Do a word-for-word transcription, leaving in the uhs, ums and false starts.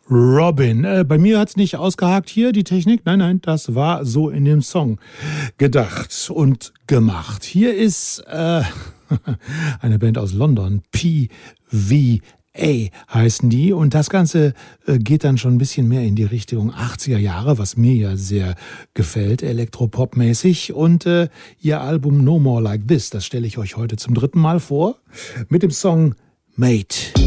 Robin. Äh, bei mir hat's nicht ausgehakt hier, die Technik. Nein, nein, das war so in dem Song gedacht und gemacht. Hier ist äh, eine Band aus London, P V A heißen die. Und das Ganze äh, geht dann schon ein bisschen mehr in die Richtung achtziger Jahre, was mir ja sehr gefällt, Elektropop-mäßig. Und äh, ihr Album No More Like This, das stelle ich euch heute zum dritten Mal vor, mit dem Song Mate.